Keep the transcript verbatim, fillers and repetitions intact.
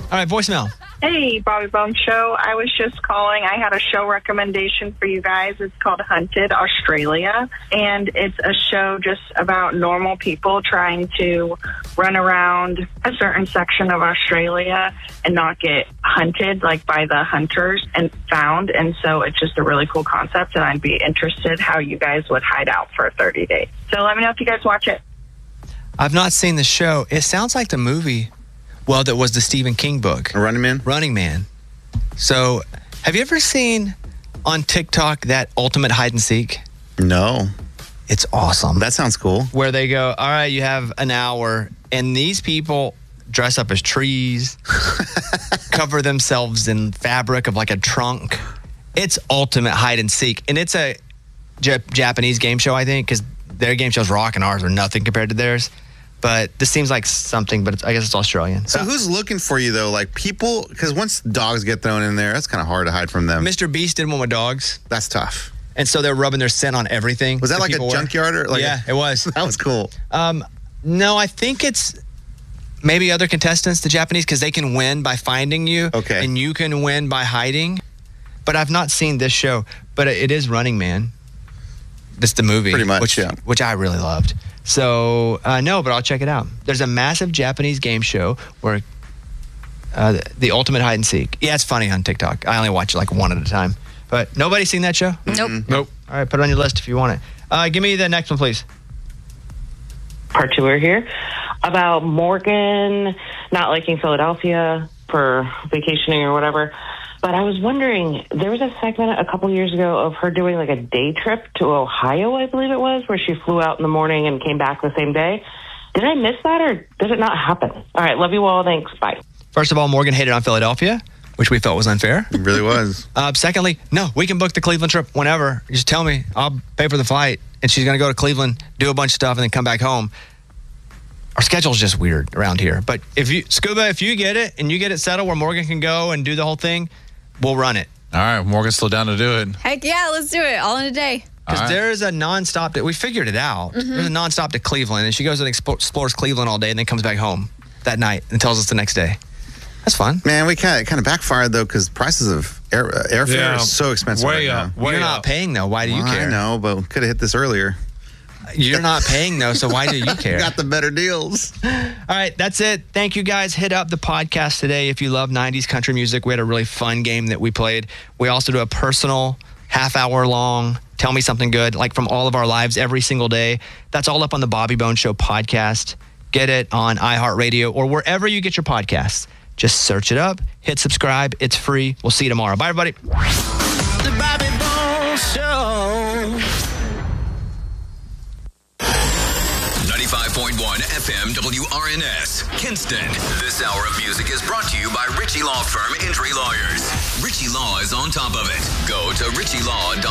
All right, voicemail. Hey, Bobby Bone Show. I was just calling. I had a show recommendation for you guys. It's called Hunted Australia, and it's a show just about normal people trying to run around a certain section of Australia and not get hunted, like by the hunters, and found. And so it's just a really cool concept, and I'd be interested how you guys would hide out for thirty days. So let me know if you guys watch it. I've not seen the show. It sounds like the movie. Well, that was the Stephen King book. Running Man? Running Man. So, have you ever seen on TikTok that Ultimate Hide and Seek? No. It's awesome. That sounds cool. Where they go, all right, you have an hour, and these people dress up as trees, cover themselves in fabric of like a trunk. It's Ultimate Hide and Seek. And it's a J- Japanese game show, I think, because their game shows rock and ours are nothing compared to theirs. But this seems like something, but it's, I guess it's Australian. So who's looking for you, though? Like people, because once dogs get thrown in there, that's kind of hard to hide from them. Mister Beast did one with dogs. That's tough. And so they're rubbing their scent on everything. Was that like a were. junkyard? Or like yeah, a, it was. That was cool. Um, no, I think it's maybe other contestants, the Japanese, because they can win by finding you. Okay. And you can win by hiding. But I've not seen this show. But it is Running Man. This the movie. Pretty much, which, yeah. Which I really loved. So, uh, no, but I'll check it out. There's a massive Japanese game show where uh, the, the Ultimate Hide and Seek. Yeah, it's funny on TikTok. I only watch it like one at a time. But nobody's seen that show? Nope. Mm-hmm. Nope. All right, put it on your list if you want it. Uh, give me the next one, please. Part two are here about Morgan not liking Philadelphia for vacationing or whatever. But I was wondering, there was a segment a couple years ago of her doing like a day trip to Ohio, I believe it was, where she flew out in the morning and came back the same day. Did I miss that, or did it not happen? All right, love you all. Thanks. Bye. First of all, Morgan hated on Philadelphia, which we felt was unfair. It really was. Uh, secondly, no, we can book the Cleveland trip whenever. You just tell me. I'll pay for the flight. And she's going to go to Cleveland, do a bunch of stuff, and then come back home. Our schedule's just weird around here. But if you, Scuba, if you get it and you get it settled where Morgan can go and do the whole thing, we'll run it. All right, Morgan's still down to do it. Heck yeah, let's do it. All in a day. Because right. there is a nonstop, to, we figured it out. Mm-hmm. There's a nonstop to Cleveland, and she goes and explore, explores Cleveland all day and then comes back home that night and tells us the next day. That's fun. Man, we kind of kind of backfired, though, because prices of air, uh, airfare Yeah. are so expensive Way right up. now. Way You're up. not paying, though. Why do you Well, care? I know, but we could have hit this earlier. You're not paying, though, so why do you care? Got the better deals. All right, that's it. Thank you, guys. Hit up the podcast today if you love nineties country music. We had a really fun game that we played. We also do a personal half-hour-long Tell Me Something Good, like from all of our lives every single day. That's all up on the Bobby Bones Show podcast. Get it on iHeartRadio or wherever you get your podcasts. Just search it up, hit subscribe. It's free. We'll see you tomorrow. Bye, everybody. The Bobby Bones Show. ninety-five point one F M W R N S, Kinston. This hour of music is brought to you by Ritchie Law Firm Injury Lawyers. Ritchie Law is on top of it. Go to ritchie law dot com.